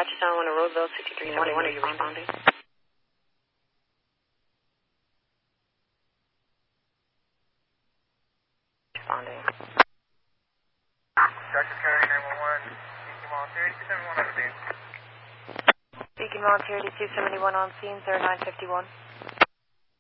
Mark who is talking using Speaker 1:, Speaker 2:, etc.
Speaker 1: Dispatch Town 1 Roseville, 6371. Are you responding? Responding.
Speaker 2: Dr. County 911, Beacon Volunteer 271 on the scene.
Speaker 3: Beacon Volunteer 271 on scene, 0951.